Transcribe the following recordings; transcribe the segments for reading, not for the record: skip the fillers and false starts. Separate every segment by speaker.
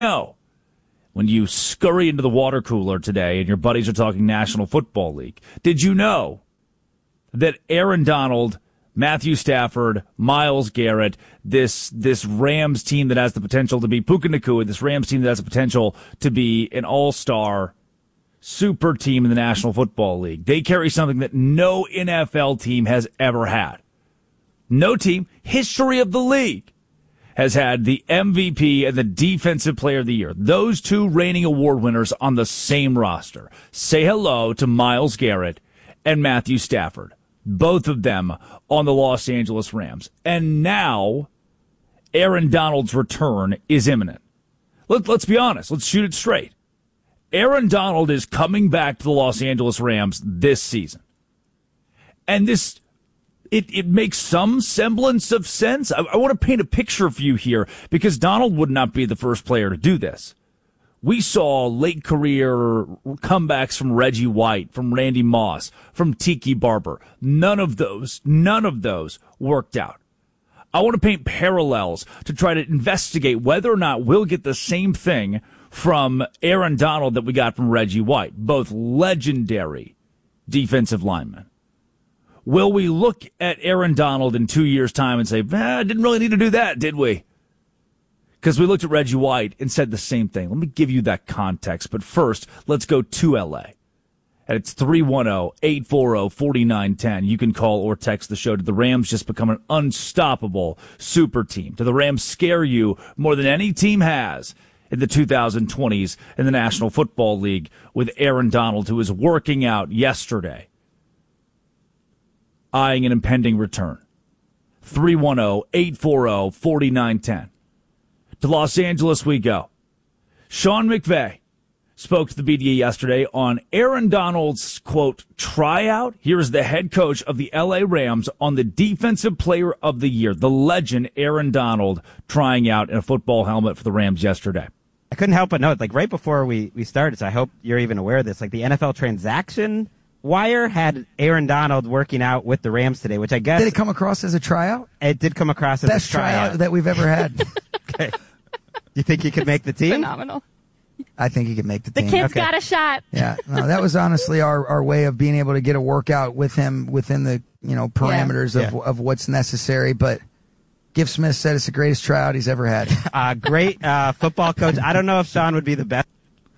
Speaker 1: know when you scurry into the water cooler today and your buddies are talking National Football League? Did you know that Aaron Donald, Matthew Stafford, Myles Garrett, this Rams team that has the potential to be Puka Nacua, this Rams team that has the potential to be an all-star super team in the National Football League, they carry something that no NFL team has ever had. No team, history of the league, has had the MVP and the Defensive Player of the Year, those two reigning award winners on the same roster. Say hello to Myles Garrett and Matthew Stafford, both of them on the Los Angeles Rams. And now Aaron Donald's return is imminent. Let's be honest. Let's shoot it straight. Aaron Donald is coming back to the Los Angeles Rams this season. And it makes some semblance of sense. I want to paint a picture for you here because Donald would not be the first player to do this. We saw late career comebacks from Reggie White, from Randy Moss, from Tiki Barber. None of those worked out. I want to paint parallels to try to investigate whether or not we'll get the same thing from Aaron Donald that we got from Reggie White, both legendary defensive linemen. Will we look at Aaron Donald in 2 years' time and say, didn't really need to do that, did we? Because we looked at Reggie White and said the same thing. Let me give you that context. But first, let's go to L.A. And it's 310-840-4910. You can call or text the show. Did the Rams just become an unstoppable super team? Do the Rams scare you more than any team has in the 2020s in the National Football League with Aaron Donald, who was working out yesterday, eyeing an impending return? 310-840-4910. To Los Angeles we go. Sean McVay spoke to the media yesterday on Aaron Donald's, quote, tryout. Here's the head coach of the L.A. Rams on the Defensive Player of the Year, the legend Aaron Donald, trying out in a football helmet for the Rams yesterday.
Speaker 2: I couldn't help but note, right before we started, so I hope you're even aware of this, the NFL transaction wire had Aaron Donald working out with the Rams today, which I guess...
Speaker 3: Did it come across as a tryout?
Speaker 2: It did come across as
Speaker 3: Best
Speaker 2: a tryout
Speaker 3: that we've ever had.
Speaker 2: Okay. You think he could make the team?
Speaker 4: Phenomenal.
Speaker 3: I think he could make the
Speaker 4: The
Speaker 3: team.
Speaker 4: kid's got a shot.
Speaker 3: Yeah, no, that was honestly our way of being able to get a workout with him within the parameters of what's necessary. But Giff Smith said it's the greatest tryout he's ever had.
Speaker 2: Great football coach. I don't know if Sean would be the best.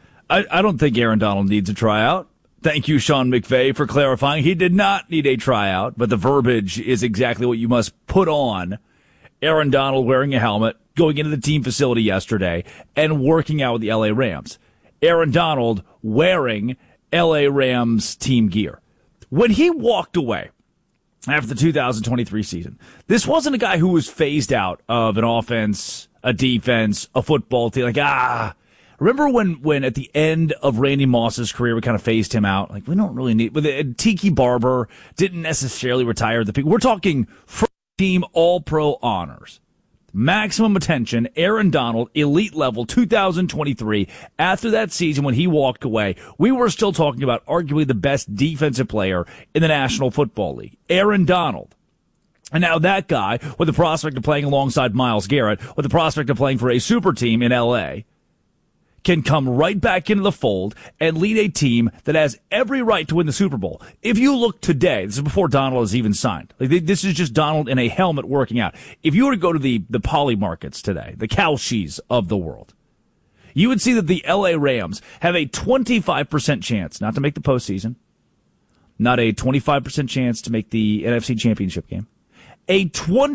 Speaker 1: I don't think Aaron Donald needs a tryout. Thank you, Sean McVay, for clarifying. He did not need a tryout, but the verbiage is exactly what you must put on. Aaron Donald wearing a helmet, going into the team facility yesterday, and working out with the L.A. Rams. Aaron Donald wearing L.A. Rams team gear. When he walked away after the 2023 season, this wasn't a guy who was phased out of an offense, a defense, a football team. Remember when at the end of Randy Moss's career, we kind of phased him out? We don't really need... Tiki Barber didn't necessarily retire the people. We're talking team all-pro honors. Maximum attention, Aaron Donald, elite level, 2023. After that season when he walked away, we were still talking about arguably the best defensive player in the National Football League, Aaron Donald. And now that guy, with the prospect of playing alongside Myles Garrett, with the prospect of playing for a super team in L.A., can come right back into the fold and lead a team that has every right to win the Super Bowl. If you look today, this is before Donald has even signed. This is just Donald in a helmet working out. If you were to go to the poly markets today, the Kalshis of the world, you would see that the L.A. Rams have a 25% chance not to make the postseason, not a 25% chance to make the NFC Championship game, a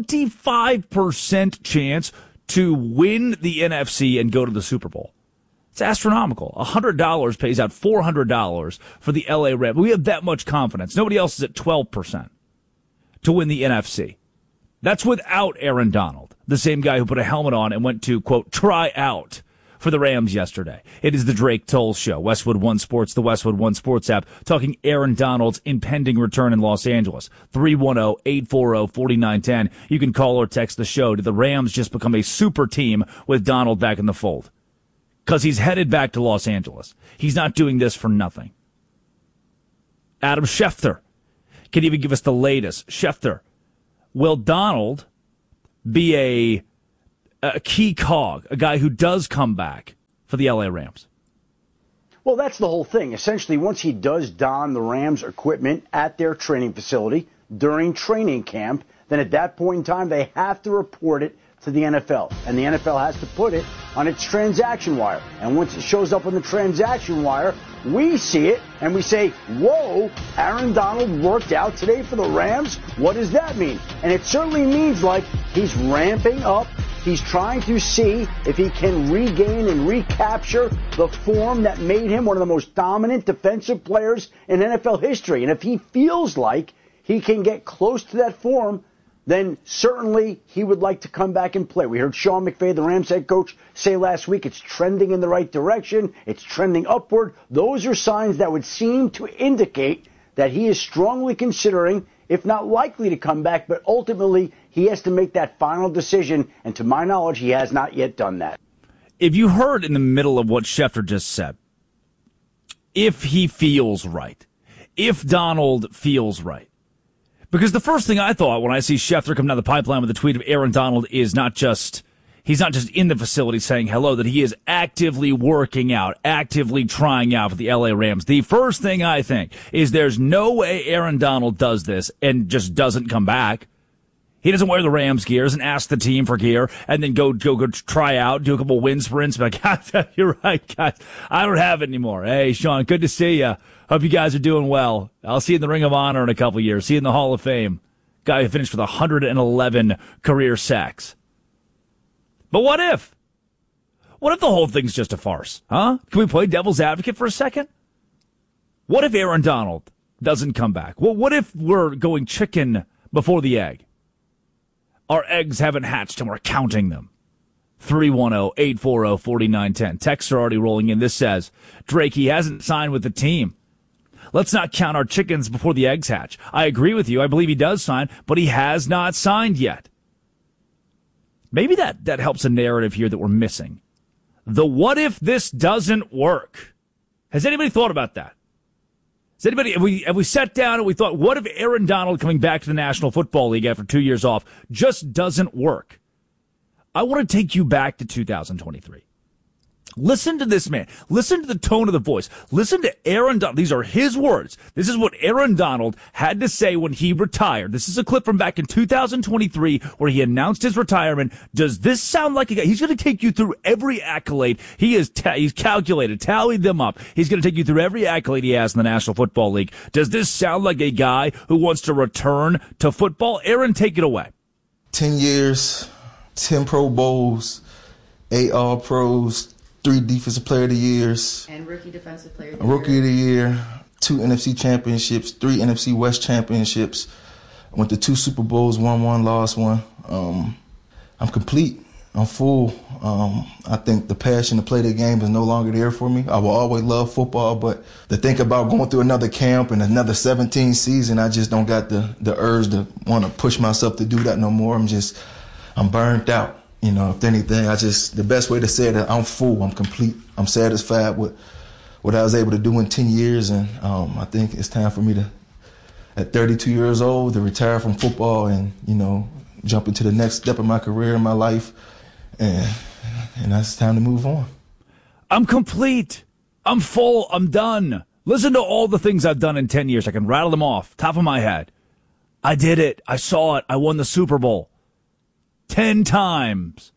Speaker 1: 25% chance to win the NFC and go to the Super Bowl. It's astronomical. $100 pays out $400 for the L.A. Rams. We have that much confidence. Nobody else is at 12% to win the NFC. That's without Aaron Donald, the same guy who put a helmet on and went to, quote, try out for the Rams yesterday. It is the Drake Toll Show, Westwood One Sports, the Westwood One Sports app, talking Aaron Donald's impending return in Los Angeles. 310-840-4910. You can call or text the show. Did the Rams just become a super team with Donald back in the fold? Because he's headed back to Los Angeles. He's not doing this for nothing. Adam Schefter can even give us the latest. Schefter, will Donald be a key cog, a guy who does come back for the LA Rams?
Speaker 4: Well, that's the whole thing. Essentially, once he does don the Rams equipment at their training facility during training camp, then at that point in time, they have to report it to the NFL. And the NFL has to put it on its transaction wire. And once it shows up on the transaction wire, we see it and we say, whoa, Aaron Donald worked out today for the Rams? What does that mean? And it certainly means like he's ramping up. He's trying to see if he can regain and recapture the form that made him one of the most dominant defensive players in NFL history. And if he feels like he can get close to that form, then certainly he would like to come back and play. We heard Sean McVay, the Rams head coach, say last week it's trending in the right direction. It's trending upward. Those are signs that would seem to indicate that he is strongly considering, if not likely to come back, but ultimately he has to make that final decision. And to my knowledge, he has not yet done that.
Speaker 1: If you heard in the middle of what Schefter just said, if he feels right, if Donald feels right, because the first thing I thought when I see Schefter come down the pipeline with a tweet of Aaron Donald is he's not just in the facility saying hello, that he is actively working out, actively trying out for the LA Rams. The first thing I think is there's no way Aaron Donald does this and just doesn't come back. He doesn't wear the Rams gear, doesn't ask the team for gear, and then go try out, do a couple wind sprints. Like, you're right, guys. I don't have it anymore. Hey, Sean, good to see you. Hope you guys are doing well. I'll see you in the Ring of Honor in a couple years. See you in the Hall of Fame. Guy who finished with 111 career sacks. But what if? What if the whole thing's just a farce? Huh? Can we play devil's advocate for a second? What if Aaron Donald doesn't come back? Well, what if we're going chicken before the egg? Our eggs haven't hatched and we're counting them. 310-840-4910. Texts are already rolling in. This says, Drake, he hasn't signed with the team. Let's not count our chickens before the eggs hatch. I agree with you. I believe he does sign, but he has not signed yet. Maybe that helps a narrative here that we're missing. The what if this doesn't work? Has anybody thought about that? Has anybody, have we sat down and we thought, what if Aaron Donald coming back to the National Football League after 2 years off just doesn't work? I want to take you back to 2023. Listen to this man. Listen to the tone of the voice. Listen to Aaron Donald. These are his words. This is what Aaron Donald had to say when he retired. This is a clip from back in 2023 where he announced his retirement. Does this sound like a guy? He's going to take you through every accolade. He's calculated, tallied them up. He's going to take you through every accolade he has in the National Football League. Does this sound like a guy who wants to return to football? Aaron, take it away.
Speaker 5: 10 years, 10 Pro Bowls, 8 All-Pros, 3 Defensive Player of the Years.
Speaker 6: And Rookie Defensive Player of the Year.
Speaker 5: Rookie of the Year, 2 NFC Championships, 3 NFC West Championships. I went to 2 Super Bowls, won one, lost one. I'm complete. I'm full. I think the passion to play the game is no longer there for me. I will always love football, but to think about going through another camp and another 17 season, I just don't got the urge to want to push myself to do that no more. I'm burnt out. You know, if anything, the best way to say it, I'm full, I'm complete. I'm satisfied with what I was able to do in 10 years. And I think it's time for me to, at 32 years old, to retire from football and, you know, jump into the next step of my career in my life. And that's time to move on.
Speaker 1: I'm complete. I'm full. I'm done. Listen to all the things I've done in 10 years. I can rattle them off, top of my head. I did it. I saw it. I won the Super Bowl. 10 times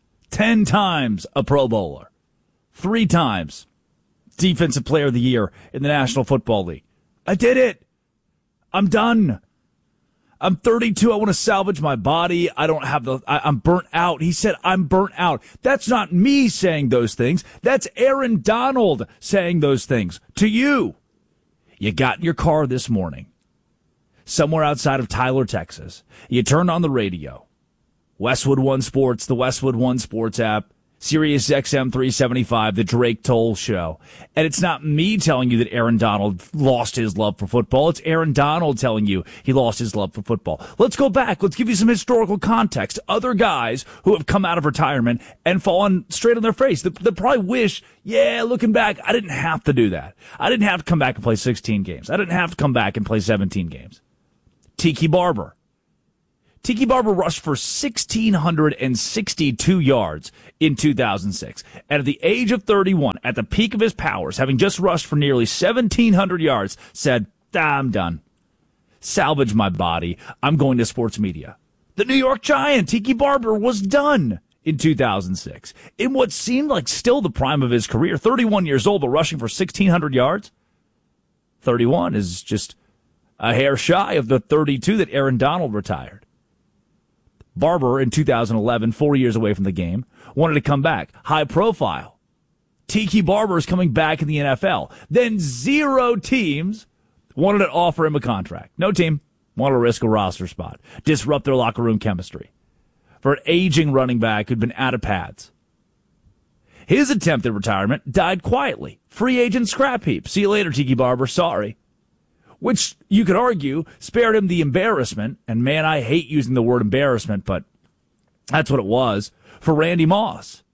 Speaker 1: a Pro Bowler, 3 times Defensive Player of the Year in the National Football League. I did it. I'm done. I'm 32. I want to salvage my body. I'm burnt out. He said, I'm burnt out. That's not me saying those things. That's Aaron Donald saying those things to you. You got in your car this morning, somewhere outside of Tyler, Texas. You turned on the radio. Westwood One Sports, the Westwood One Sports app, Sirius XM 375, the Drake Toll Show. And it's not me telling you that Aaron Donald lost his love for football. It's Aaron Donald telling you he lost his love for football. Let's go back. Let's give you some historical context. Other guys who have come out of retirement and fallen straight on their face. They probably wish, looking back, I didn't have to do that. I didn't have to come back and play 16 games. I didn't have to come back and play 17 games. Tiki Barber. Tiki Barber rushed for 1,662 yards in 2006. And at the age of 31, at the peak of his powers, having just rushed for nearly 1,700 yards, said, I'm done. Salvage my body. I'm going to sports media. The New York Giant, Tiki Barber, was done in 2006. In what seemed like still the prime of his career, 31 years old, but rushing for 1,600 yards. 31 is just a hair shy of the 32 that Aaron Donald retired. Barber, in 2011, 4 years away from the game, wanted to come back. High profile. Tiki Barber is coming back in the NFL. Then 0 teams wanted to offer him a contract. No team wanted to risk a roster spot, disrupt their locker room chemistry for an aging running back who'd been out of pads. His attempt at retirement died quietly. Free agent scrap heap. See you later, Tiki Barber. Sorry. Which you could argue spared him the embarrassment, and man, I hate using the word embarrassment, but that's what it was, for Randy Moss.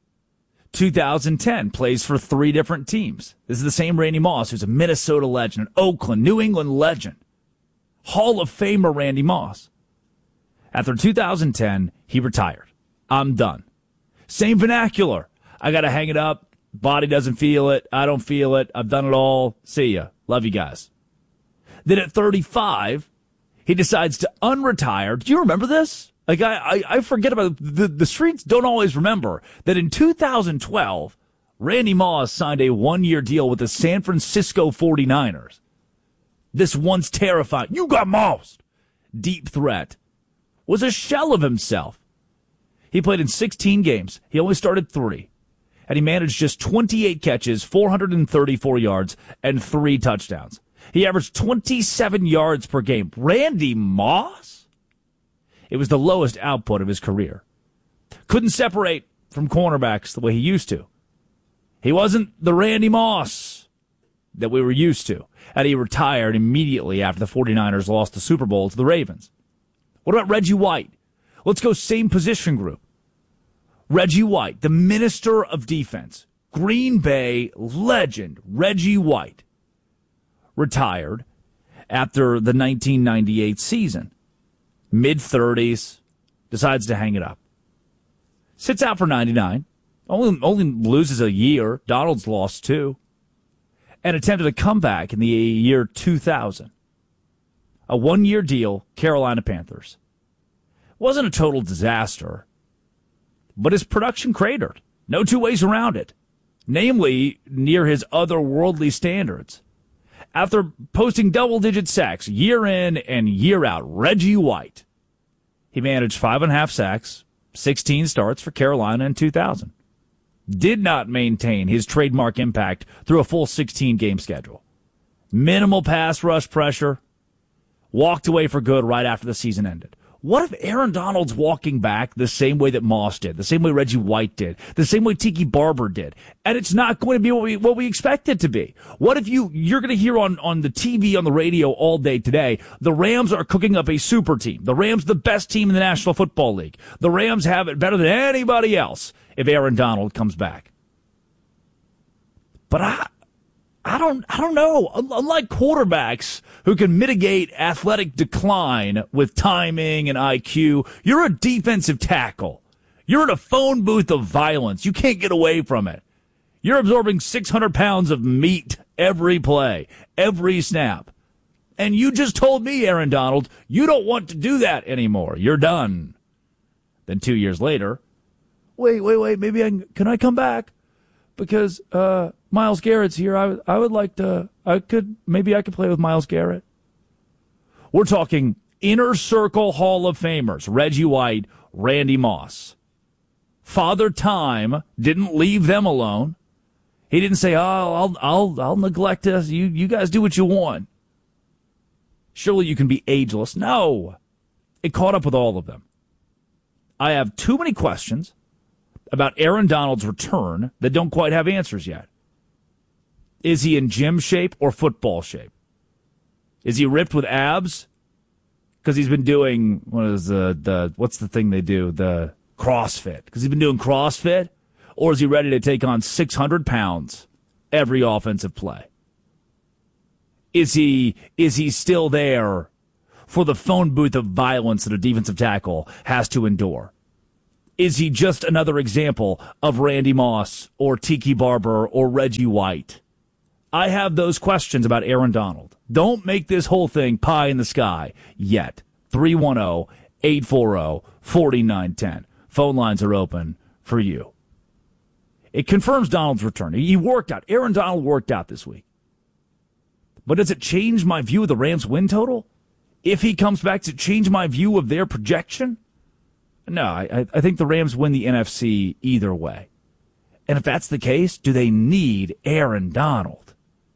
Speaker 1: 2010, plays for 3 different teams. This is the same Randy Moss who's a Minnesota legend, an Oakland, New England legend. Hall of Famer Randy Moss. After 2010, he retired. I'm done. Same vernacular. I got to hang it up. Body doesn't feel it. I don't feel it. I've done it all. See ya. Love you guys. Then at 35, he decides to unretire. Do you remember this? Like, I forget about it. The streets don't always remember that in 2012, Randy Moss signed a 1-year deal with the San Francisco 49ers. This once terrifying, you got mossed, deep threat was a shell of himself. He played in 16 games. He only started 3. And he managed just 28 catches, 434 yards, and 3 touchdowns. He averaged 27 yards per game. Randy Moss? It was the lowest output of his career. Couldn't separate from cornerbacks the way he used to. He wasn't the Randy Moss that we were used to. And he retired immediately after the 49ers lost the Super Bowl to the Ravens. What about Reggie White? Let's go same position group. Reggie White, the minister of defense. Green Bay legend Reggie White. Retired after the 1998 season. Mid-30s, decides to hang it up. Sits out for 99, only loses a year. Donald's lost 2. And attempted a comeback in the year 2000. A 1-year deal, Carolina Panthers. Wasn't a total disaster, but his production cratered. No 2 ways around it. Namely, near his otherworldly standards. After posting double-digit sacks year in and year out, Reggie White, he managed 5.5 sacks, 16 starts for Carolina in 2000. Did not maintain his trademark impact through a full 16-game schedule. Minimal pass rush pressure. Walked away for good right after the season ended. What if Aaron Donald's walking back the same way that Moss did, the same way Reggie White did, the same way Tiki Barber did, and it's not going to be what we expect it to be? What if you're going to hear on the TV, on the radio all day today, the Rams are cooking up a super team. The Rams, the best team in the National Football League. The Rams have it better than anybody else if Aaron Donald comes back. But I don't know. Unlike quarterbacks who can mitigate athletic decline with timing and IQ, you're a defensive tackle. You're in a phone booth of violence. You can't get away from it. You're absorbing 600 pounds of meat every play, every snap. And you just told me, Aaron Donald, you don't want to do that anymore. You're done. Then 2 years later, wait, maybe can I come back? Because Myles Garrett's here. I would like to. Maybe I could play with Myles Garrett. We're talking inner circle Hall of Famers: Reggie White, Randy Moss. Father Time didn't leave them alone. He didn't say, "Oh, I'll neglect this. You guys do what you want." Surely you can be ageless. No, it caught up with all of them. I have too many questions about Aaron Donald's return that don't quite have answers yet. Is he in gym shape or football shape? Is he ripped with abs? Because he's been doing, what's the thing they do? The CrossFit. Because he's been doing CrossFit? Or is he ready to take on 600 pounds every offensive play? Is he still there for the phone booth of violence that a defensive tackle has to endure? Is he just another example of Randy Moss or Tiki Barber or Reggie White? I have those questions about Aaron Donald. Don't make this whole thing pie in the sky yet. 310-840-4910. Phone lines are open for you. It confirms Donald's return. He worked out. Aaron Donald worked out this week. But does it change my view of the Rams' win total? If he comes back, does it change my view of their projection? No, I think the Rams win the NFC either way. And if that's the case, do they need Aaron Donald?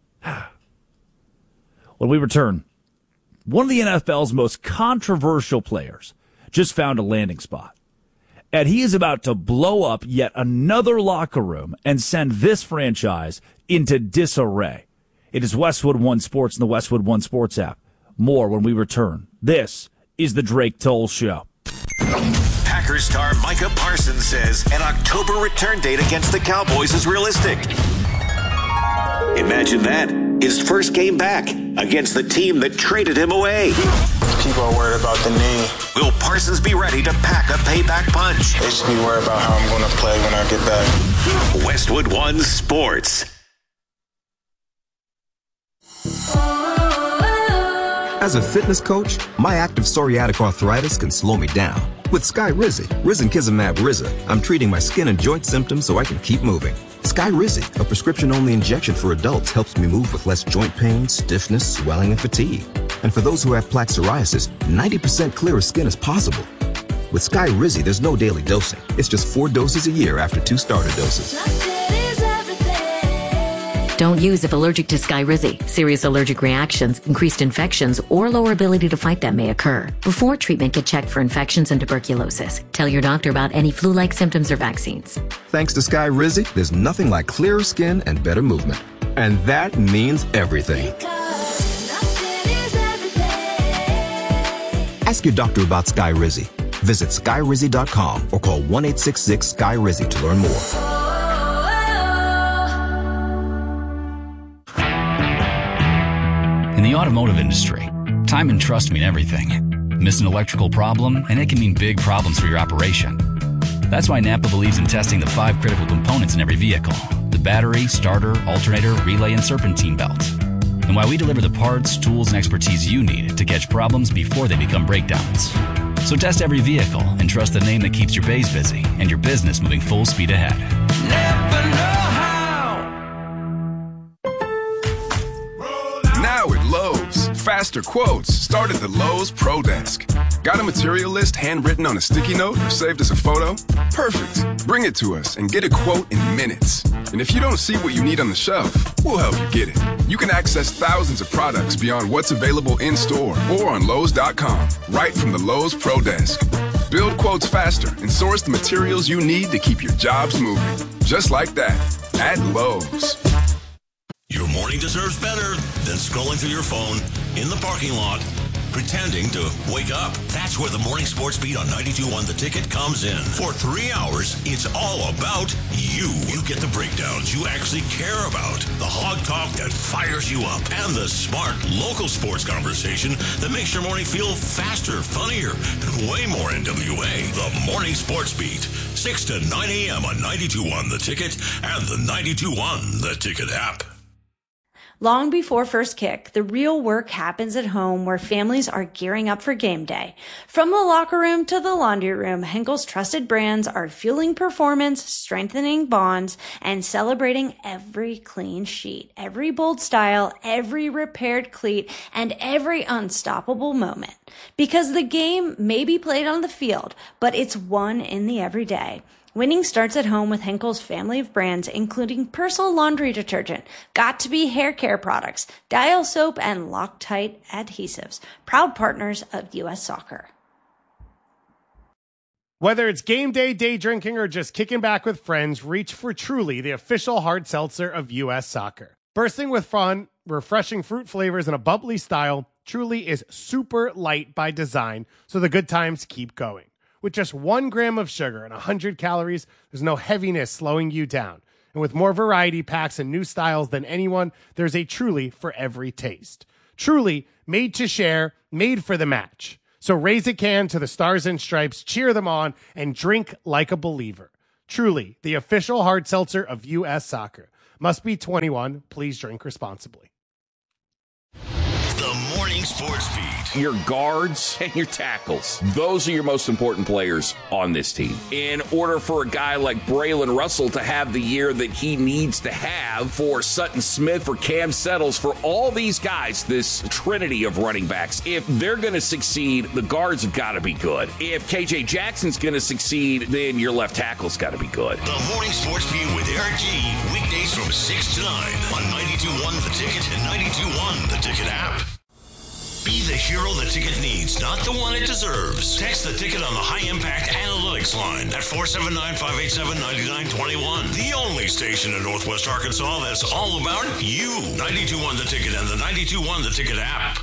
Speaker 1: When we return, one of the NFL's most controversial players just found a landing spot. And he is about to blow up yet another locker room and send this franchise into disarray. It is Westwood One Sports and the Westwood One Sports app. More when we return. This is the Drake Toll Show.
Speaker 6: Packers star Micah Parsons says an October return date against the Cowboys is realistic. Imagine that. His first game back against the team that traded him away.
Speaker 7: People are worried about the knee.
Speaker 6: Will Parsons be ready to pack a payback punch?
Speaker 7: They should be worried about how I'm going to play when I get back.
Speaker 6: Westwood One Sports.
Speaker 8: As a fitness coach, my active psoriatic arthritis can slow me down. With Skyrizi, Risankizumab Riza, I'm treating my skin and joint symptoms so I can keep moving. Skyrizi, a prescription-only injection for adults, helps me move with less joint pain, stiffness, swelling, and fatigue. And for those who have plaque psoriasis, 90% clearer skin is possible. With Skyrizi, there's no daily dosing. It's just 4 doses a year after 2 starter doses.
Speaker 9: Don't use if allergic to Skyrizi. Serious allergic reactions, increased infections, or lower ability to fight them may occur. Before treatment, get checked for infections and tuberculosis. Tell your doctor about any flu-like symptoms or vaccines.
Speaker 8: Thanks to Skyrizi, there's nothing like clearer skin and better movement. And that means everything. Ask your doctor about Skyrizi. Visit Skyrizi.com or call 1-866-SKY-RIZI to learn more.
Speaker 10: In the automotive industry, time and trust mean everything. Miss an electrical problem, and it can mean big problems for your operation. That's why Napa believes in testing the 5 critical components in every vehicle: the battery, starter, alternator, relay, and serpentine belt. And why we deliver the parts, tools, and expertise you need to catch problems before they become breakdowns. So test every vehicle and trust the name that keeps your bays busy and your business moving full speed ahead. Never know how.
Speaker 11: Now at Lowe's, faster quotes start at the Lowe's Pro Desk. Got a material list handwritten on a sticky note or saved as a photo? Perfect. Bring it to us and get a quote in minutes. And if you don't see what you need on the shelf, we'll help you get it. You can access thousands of products beyond what's available in-store or on Lowe's.com, right from the Lowe's Pro Desk. Build quotes faster and source the materials you need to keep your jobs moving. Just like that, at Lowe's.
Speaker 12: Your morning deserves better than scrolling through your phone in the parking lot, pretending to wake up. That's where the Morning Sports Beat on 92.1 The Ticket comes in. For 3 hours, it's all about you. You get the breakdowns you actually care about, the hog talk that fires you up, and the smart local sports conversation that makes your morning feel faster, funnier, and way more NWA. The Morning Sports Beat, 6 to 9 a.m. on 92.1 The Ticket and the 92.1 The Ticket app.
Speaker 13: Long before first kick, the real work happens at home where families are gearing up for game day. From the locker room to the laundry room, Henkel's trusted brands are fueling performance, strengthening bonds, and celebrating every clean sheet, every bold style, every repaired cleat, and every unstoppable moment. Because the game may be played on the field, but it's won in the everyday. Winning starts at home with Henkel's family of brands, including Persil laundry detergent, Got2b hair care products, Dial soap, and Loctite adhesives. Proud partners of U.S. Soccer.
Speaker 14: Whether it's game day, day drinking, or just kicking back with friends, reach for Truly, the official hard seltzer of U.S. Soccer. Bursting with fun, refreshing fruit flavors, and a bubbly style, Truly is super light by design, so the good times keep going. With just 1 gram of sugar and 100 calories, there's no heaviness slowing you down. And with more variety packs and new styles than anyone, there's a Truly for every taste. Truly, made to share, made for the match. So raise a can to the Stars and Stripes, cheer them on, and drink like a believer. Truly, the official hard seltzer of U.S. Soccer. Must be 21. Please drink responsibly.
Speaker 12: The Morning Sports Beat.
Speaker 15: Your guards and your tackles. Those are your most important players on this team. In order for a guy like Braylon Russell to have the year that he needs to have, for Sutton Smith, for Cam Settles, for all these guys, this trinity of running backs, if they're going to succeed, the guards have got to be good. If KJ Jackson's going to succeed, then your left tackle's got to be good.
Speaker 12: The Morning Sports Beat with Eric G. Weekdays from 6 to 9 on 92.1 The Ticket and 92.1 The Ticket app. Be the hero the ticket needs, not the one it deserves. Text the ticket on the High Impact Analytics line at 479-587-9921. The only station in Northwest Arkansas that's all about you. 92.1 The Ticket and the 92.1 The Ticket app.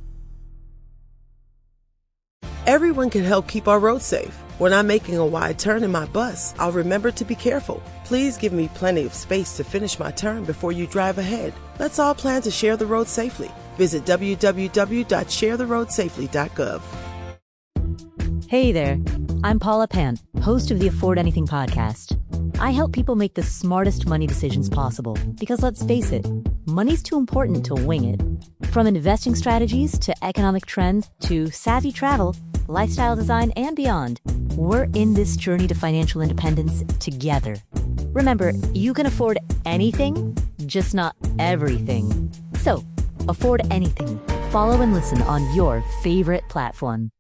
Speaker 16: Everyone can help keep our roads safe. When I'm making a wide turn in my bus, I'll remember to be careful. Please give me plenty of space to finish my turn before you drive ahead. Let's all plan to share the road safely. Visit www.sharetheroadsafely.gov.
Speaker 17: Hey there, I'm Paula Pant, host of the Afford Anything podcast. I help people make the smartest money decisions possible because, let's face it, money's too important to wing it. From investing strategies to economic trends to savvy travel, lifestyle design, and beyond, we're in this journey to financial independence together. Remember, you can afford anything, just not everything. So, afford anything. Follow and listen on your favorite platform.